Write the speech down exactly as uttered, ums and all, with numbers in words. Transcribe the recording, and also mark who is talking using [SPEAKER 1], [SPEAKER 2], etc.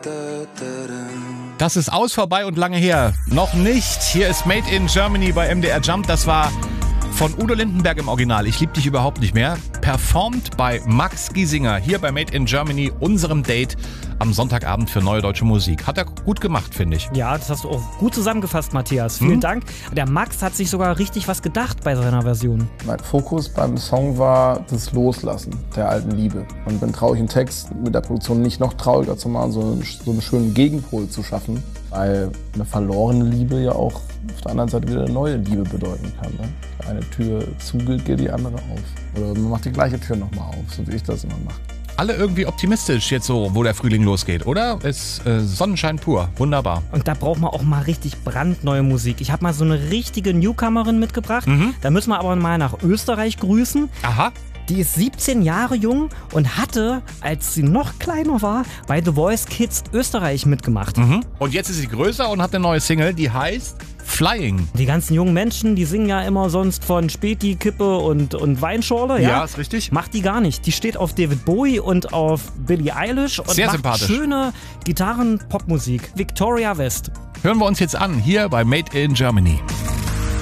[SPEAKER 1] Das ist aus, vorbei und lange her. Noch nicht. Hier ist Made in Germany bei M D R Jump. Das war von Udo Lindenberg im Original. Ich lieb dich überhaupt nicht mehr. Performt bei Max Giesinger hier bei Made in Germany, unserem Date am Sonntagabend für Neue Deutsche Musik. Hat er gut gemacht, finde ich.
[SPEAKER 2] Ja, das hast du auch gut zusammengefasst, Matthias. Vielen hm? Dank. Der Max hat sich sogar richtig was gedacht bei seiner Version.
[SPEAKER 3] Mein Fokus beim Song war das Loslassen der alten Liebe. Und einen traurigen Text mit der Produktion nicht noch trauriger zu machen, sondern so einen schönen Gegenpol zu schaffen. Weil eine verlorene Liebe ja auch auf der anderen Seite wieder eine neue Liebe bedeuten kann. Ne? Eine Tür zugeht, geht die andere auf. Oder man macht die gleiche Tür nochmal auf, so wie ich das immer mache.
[SPEAKER 1] Alle irgendwie optimistisch jetzt so, wo der Frühling losgeht, oder? Ist äh, Sonnenschein pur. Wunderbar.
[SPEAKER 2] Und da braucht man auch mal richtig brandneue Musik. Ich habe mal so eine richtige Newcomerin mitgebracht. Mhm. Da müssen wir aber mal nach Österreich grüßen.
[SPEAKER 1] Aha.
[SPEAKER 2] Die ist siebzehn Jahre jung und hatte, als sie noch kleiner war, bei The Voice Kids Österreich mitgemacht.
[SPEAKER 1] Mhm. Und jetzt ist sie größer und hat eine neue Single, die heißt Flying.
[SPEAKER 2] Die ganzen jungen Menschen, die singen ja immer sonst von Späti, Kippe und, und Weinschorle. Ja?
[SPEAKER 1] Ja, ist richtig.
[SPEAKER 2] Macht die gar nicht. Die steht auf David Bowie und auf Billie Eilish und
[SPEAKER 1] Sehr
[SPEAKER 2] macht
[SPEAKER 1] sympathisch.
[SPEAKER 2] Schöne Gitarren-Popmusik. Victoria West.
[SPEAKER 1] Hören wir uns jetzt an, hier bei Made in Germany.